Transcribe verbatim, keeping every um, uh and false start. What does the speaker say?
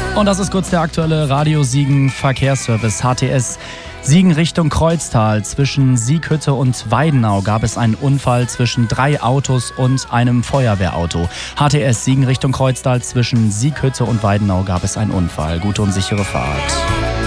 Und das ist kurz der aktuelle Radio Siegen Verkehrsservice. H T S Siegen Richtung Kreuztal. Zwischen Sieghütte und Weidenau gab es einen Unfall zwischen drei Autos und einem Feuerwehrauto. H T S Siegen Richtung Kreuztal. Zwischen Sieghütte und Weidenau gab es einen Unfall. Gute und sichere Fahrt.